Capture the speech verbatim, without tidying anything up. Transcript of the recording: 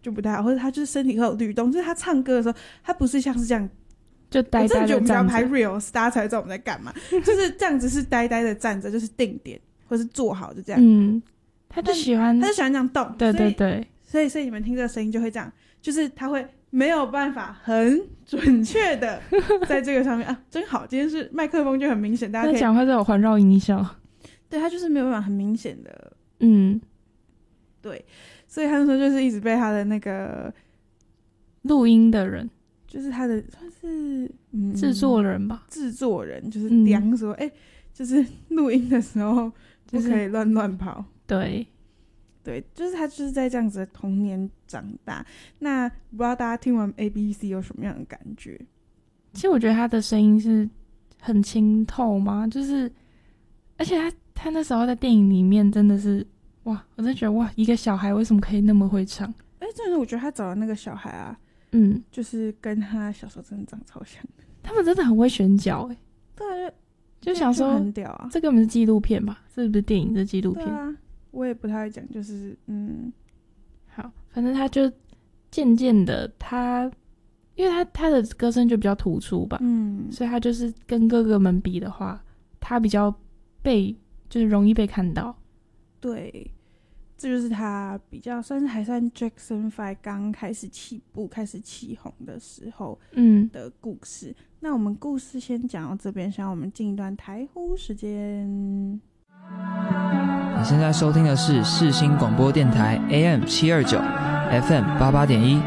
就不太好，或者他就是身体会有律动，就是他唱歌的时候他不是像是这样就呆呆的站着。 我真的觉得我们要拍 reels 大家才知道我们在干嘛就是这样子是呆呆的站着，就是定点或是坐好就这样。 嗯，他就喜欢他就喜欢这样动， 对对对， 所以所以你们听这个声音就会这样，就是他会没有办法很准确的在这个上面啊，真好，今天是麦克风就很明显，大家可以讲话都有环绕音效， 对，他就是没有办法很明显的， 嗯， 对，所以他那时候就是一直被他的那个录音的人， 就是他的算是嗯制作人吧， 制作人就是刁说，哎、嗯欸，就是录音的时候不可以乱乱跑， 对。 对，就是他就是在这样子的童年长大。那不知道大家听完 A B C 有什么样的感觉？ 其实我觉得他的声音是很清透嘛，就是而且他他那时候在电影里面真的是哇，我真的觉得哇，一个小孩为什么可以那么会唱？ 哎、欸，真的，我觉得他找的那个小孩啊， 嗯， 就是跟他小时候真的长超像的。 他们真的很会选角哎、欸， 对啊， 就就想说很屌啊， 这根本是纪录片吧？这不是电影，是纪录片。 对啊，我也不太会讲，就是嗯， 好，反正他就渐渐的，他因为他他的歌声就比较突出吧，嗯，所以他就是跟哥哥们比的话，他比较被就是容易被看到。 对，这就是他比较算是还算 Jackson Five 刚开始起步、开始起红的时候，嗯的故事。嗯、那我们故事先讲到这边，想我们进一段台呼时间。 你现在收听的是世新广播电台 A M 七二九 F M 八八点一